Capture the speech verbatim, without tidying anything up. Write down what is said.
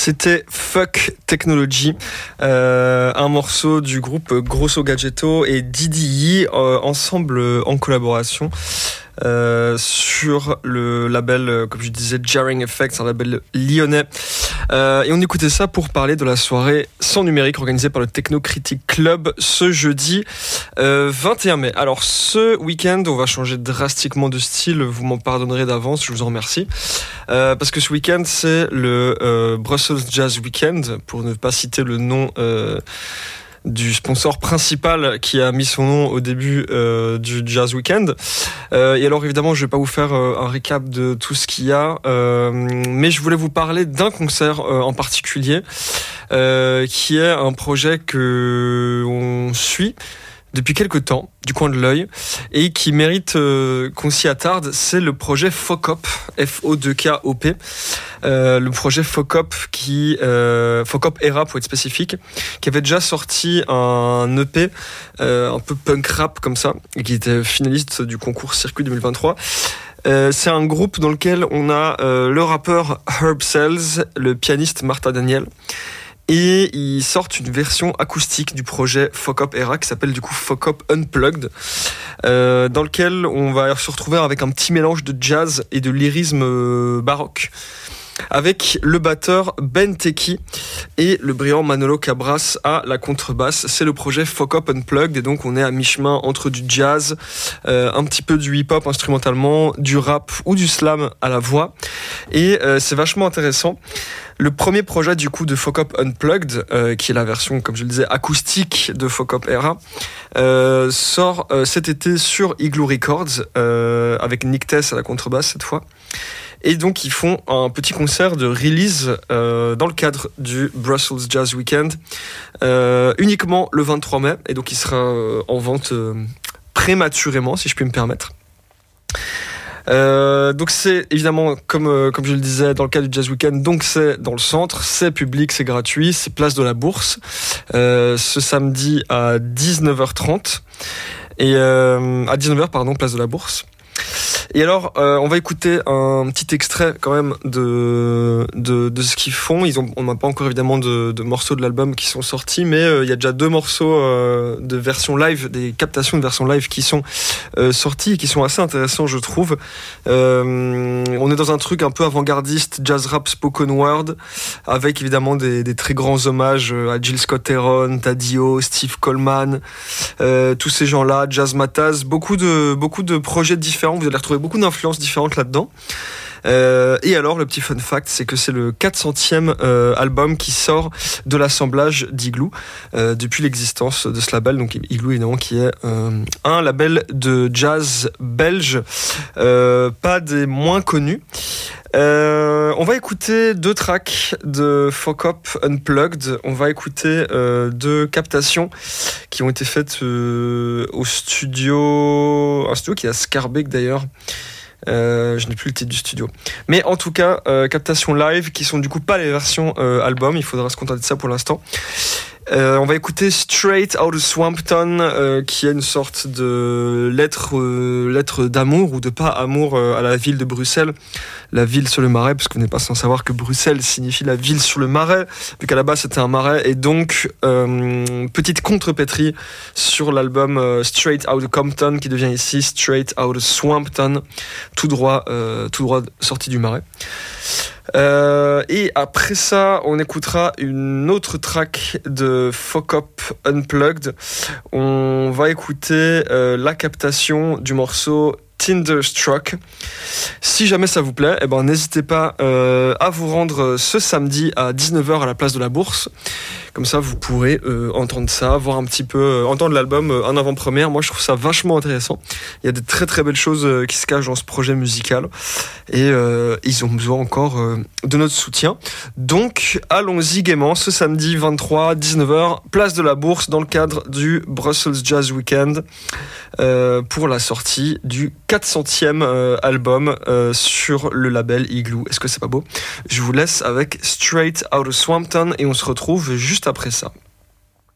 C'était Fuck Technology, euh, un morceau du groupe Grosso Gadgetto et Didi euh, ensemble en collaboration euh, sur le label, comme je disais, Jarring Effects, un label lyonnais. Euh, et on écoutait ça pour parler de la soirée sans numérique organisée par le Techno Critic Club ce jeudi euh, vingt et un mai. Alors ce week-end, on va changer drastiquement de style, vous m'en pardonnerez d'avance, je vous en remercie. Euh, parce que ce week-end, c'est le euh, Brussels Jazz Weekend, pour ne pas citer le nom euh, du sponsor principal qui a mis son nom au début euh, du Jazz Weekend. Euh, et alors évidemment, je vais pas vous faire euh, un récap de tout ce qu'il y a, euh, mais je voulais vous parler d'un concert euh, en particulier, euh, qui est un projet que on suit depuis quelques temps, du coin de l'œil, et qui mérite euh, qu'on s'y attarde. C'est le projet Focop, F O deux K O P. Euh, le projet Focop, qui, euh, Focop Era pour être spécifique, qui avait déjà sorti un E P euh, un peu punk rap comme ça, et qui était finaliste du concours Circuit deux mille vingt-trois. Euh, c'est un groupe dans lequel on a euh, le rappeur Herb Sells, le pianiste Martha Daniel, et ils sortent une version acoustique du projet Focop Era qui s'appelle du coup Focop Unplugged, euh, dans lequel on va se retrouver avec un petit mélange de jazz et de lyrisme euh, baroque, avec le batteur Ben Teki et le brillant Manolo Cabras à la contrebasse. C'est le projet Focop Unplugged, et donc on est à mi-chemin entre du jazz, euh, un petit peu du hip-hop instrumentalement, du rap ou du slam à la voix, et euh, c'est vachement intéressant. Le premier projet du coup de Focop Unplugged, euh, qui est la version, comme je le disais, acoustique de Focop Era, euh, sort euh, cet été sur Igloo Records, euh, avec Nick Tess à la contrebasse cette fois. Et donc ils font un petit concert de release euh, dans le cadre du Brussels Jazz Weekend, euh, uniquement le vingt-trois mai, et donc il sera euh, en vente euh, prématurément, si je puis me permettre. Euh, donc c'est évidemment, comme, euh, comme je le disais, dans le cadre du Jazz Weekend, donc c'est dans le centre, c'est public, c'est gratuit, c'est place de la Bourse, euh, ce samedi à dix-neuf heures trente, et euh, à dix-neuf heures, pardon, place de la Bourse. Et alors, euh, on va écouter un petit extrait quand même de, de, de ce qu'ils font. Ils ont, on n'a pas encore évidemment de, de morceaux de l'album qui sont sortis, mais euh, il y a déjà deux morceaux euh, de version live, des captations de version live qui sont euh, sortis et qui sont assez intéressants, je trouve. Euh, on est dans un truc un peu avant-gardiste, jazz rap spoken word, avec évidemment des, des très grands hommages à Jill Scott-Heron, Tadio, Steve Coleman, euh, tous ces gens-là, Jazz Mataz, beaucoup de, beaucoup de projets différents. Vous allez retrouver beaucoup d'influences différentes là-dedans. Euh, et alors, le petit fun fact, c'est que c'est le quatre centième euh, album qui sort de l'assemblage d'Igloo euh, depuis l'existence de ce label. Donc Igloo, évidemment, qui est euh, un label de jazz belge, euh, pas des moins connus. Euh, on va écouter deux tracks de Focop Unplugged. On va écouter euh, deux captations qui ont été faites euh, au studio, un studio qui est à Scarbeck d'ailleurs. Euh, je n'ai plus le titre du studio, mais en tout cas euh, captations live qui sont du coup pas les versions euh, album. Il faudra se contenter de ça pour l'instant. Euh, on va écouter Straight Outta Swamptown, euh, qui est une sorte de lettre, euh, lettre d'amour ou de pas amour euh, à la ville de Bruxelles, la ville sur le marais, parce que vous n'êtes pas sans savoir que Bruxelles signifie la ville sur le marais, vu qu'à la base c'était un marais, et donc euh, petite contrepétrie sur l'album euh, Straight Outta Compton, qui devient ici Straight Outta Swamptown, tout droit, euh, tout droit sorti du marais. Euh, et après ça, on écoutera une autre track de Focop Unplugged. On va écouter euh, la captation du morceau Tinderstruck. Si jamais ça vous plaît, eh ben, n'hésitez pas euh, à vous rendre ce samedi à dix-neuf heures à la place de la Bourse. Comme ça, vous pourrez euh, entendre ça, voir un petit peu, euh, entendre l'album euh, en avant-première. Moi, je trouve ça vachement intéressant. Il y a de très très belles choses euh, qui se cachent dans ce projet musical. Et euh, ils ont besoin encore euh, de notre soutien. Donc, allons-y gaiement ce samedi vingt-trois, dix-neuf heures, place de la Bourse, dans le cadre du Brussels Jazz Weekend, euh, pour la sortie du quatre centième euh, album euh, sur le label Igloo. Est-ce que c'est pas beau ? Je vous laisse avec Straight Outta Swamptown et on se retrouve juste après ça.